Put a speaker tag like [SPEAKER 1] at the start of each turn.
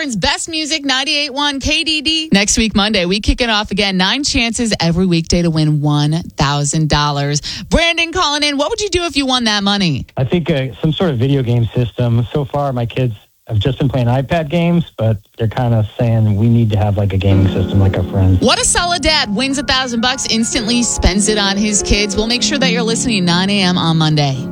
[SPEAKER 1] Akron's best music, 98.1 KDD. Next week, Monday, we kick it off again. 9 chances every weekday to win $1,000. Brandon calling in. What would you do if you won that money?
[SPEAKER 2] I think some sort of video game system. So far, my kids have just been playing iPad games, but they're kind of saying we need to have like a gaming system like our friends.
[SPEAKER 1] What a solid dad. Wins $1,000, instantly spends it on his kids. We'll make sure that you're listening 9 a.m. on Monday.